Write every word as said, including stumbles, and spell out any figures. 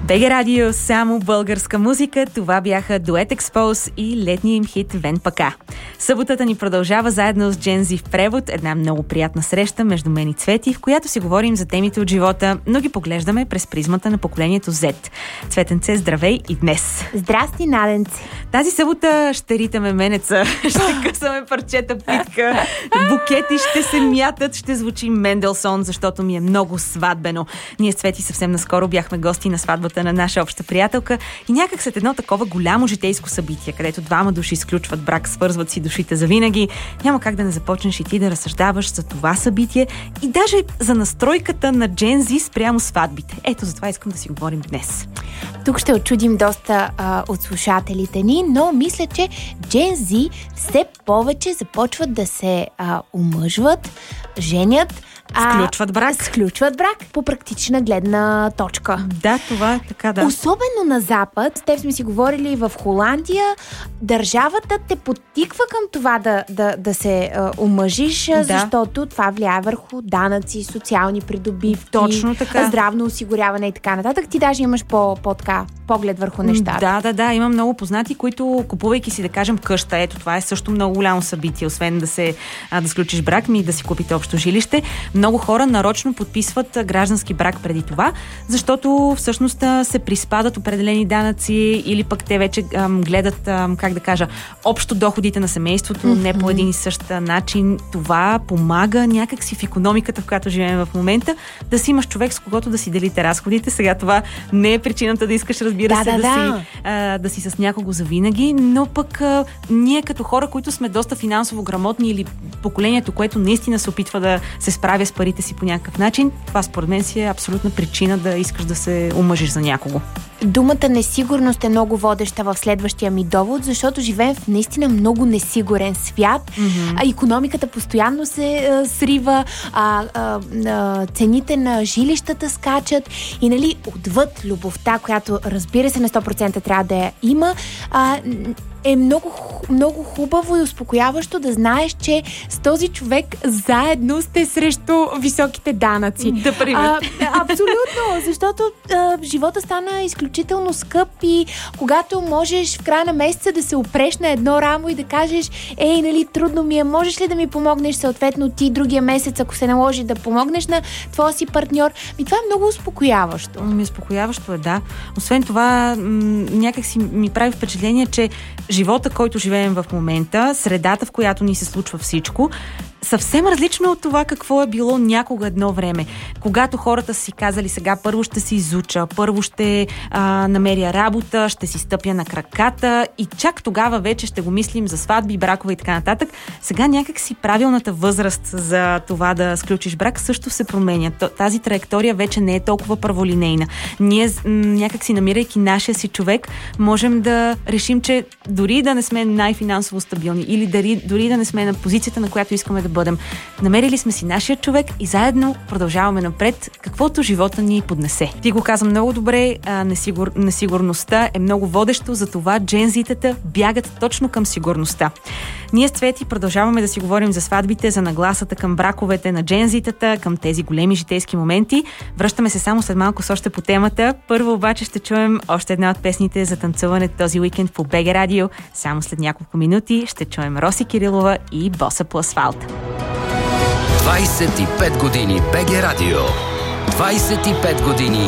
БГ Радио, само българска музика. Това бяха Дует Expose и летния им хит Вен Пака. Съботата ни продължава заедно с Gen Z в превод. Една много приятна среща между мен и Цвети, в която си говорим за темите от живота, но ги поглеждаме през призмата на поколението Z. Цветенце, здравей и днес! Здрасти, Наденци! Тази събота ще ритаме менеца, ще късаме парчета питка, букети ще се мятат, ще звучи Менделсон, защото ми е много сватбено. Ние с Цвети съвсем наскоро бяхме гости на сватбата на наша обща приятелка и някак след едно такова голямо житейско събитие, където двама души сключват брак, свързват си душите завинаги, няма как да не започнеш и ти да разсъждаваш за това събитие и даже за настройката на Gen Z спрямо сватбите. Ето, за това искам да си говорим днес. Тук ще очудим доста а, от слушателите ни, но мисля, че Gen Z все повече започват да се а, омъжват, женят, Сключват брак. А, сключват брак по практична гледна точка. Да, това е така, да. Особено на Запад, с теб сме си говорили в Холандия, държавата те подтиква към това да, да, да се а, омъжиш, да. Защото това влияе върху данъци, социални придобивки, точно така. Здравно осигуряване и така нататък. Ти даже имаш по, по така поглед върху нещата. Да, да, да. Имам много познати, които купувайки си, да кажем, къща, ето това е също много голямо събитие, освен да се а, да сключиш брак ми и да си купите общо жилище. Много хора нарочно подписват граждански брак преди това, защото всъщност се приспадат определени данъци или пък те вече ам, гледат, ам, как да кажа, общо доходите на семейството, mm-hmm. не по един и същ начин. Това помага някакси в икономиката, в която живеем в момента, да си имаш човек, с когото да си делите разходите. Сега това не е причината да искаш, разбира да, се, да, да, да. Си, а, да си с някого завинаги, но пък а, ние като хора, които сме доста финансово грамотни или поколението, което наистина се опитва да се справя с парите си по някакъв начин, това според мен си е абсолютна причина да искаш да се омъжиш за някого. Думата несигурност е много водеща в следващия ми довод, защото живеем в наистина много несигурен свят. Mm-hmm. А икономиката постоянно се а, срива, а, а, а, цените на жилищата скачат и нали, отвъд любовта, която разбира се на сто процента трябва да я има, а, е много, много хубаво и успокояващо да знаеш, че с този човек заедно сте срещу високите данъци. Да, пример. А, абсолютно, защото а, живота стана изключително скъп и когато можеш в края на месеца да се опреш на едно рамо и да кажеш, ей, нали, трудно ми е, можеш ли да ми помогнеш съответно ти другия месец, ако се наложи да помогнеш на твоя си партньор, ми това е много успокояващо. Ми успокояващо е, да. Освен това, м- някак си ми прави впечатление, че живота, който живеем в момента, средата, в която ни се случва всичко, съвсем различно от това какво е било някога едно време. Когато хората си казали сега първо ще се изуча, първо ще а, намеря работа, ще си стъпя на краката и чак тогава вече ще го мислим за сватби, бракове и така нататък. Сега някак си правилната възраст за това да сключиш брак също се променя. Тази траектория вече не е толкова първолинейна. Ние някак си намирайки нашия си човек, можем да решим, че дори да не сме най-финансово стабилни или дори, дори да не сме на позицията, на която искаме да бъдем. Намерили сме си нашия човек и заедно продължаваме напред, каквото живота ни поднесе. Ти го каза много добре, а, несигур... несигурността е много водещо, затова джензитата бягат точно към сигурността. Ние с Цвети продължаваме да си говорим за сватбите, за нагласата към браковете на джензитата, към тези големи житейски моменти. Връщаме се само след малко с още по темата. Първо обаче ще чуем още една от песните за танцуване този уикенд по БГ Радио. Само след няколко минути ще чуем Роси Кирилова и Боса по асфалта. двайсет и пет години БГ Радио. двайсет и пет години